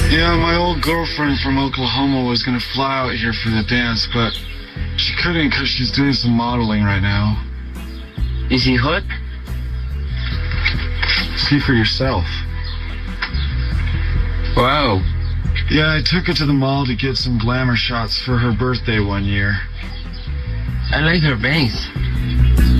Yeah, my old girlfriend from Oklahoma was gonna fly out here for the dance, but she couldn't because she's doing some modeling right now. Is he hot? See for yourself. Wow. Yeah, I took her to the mall to get some glamour shots for her birthday one year. I like her bangs.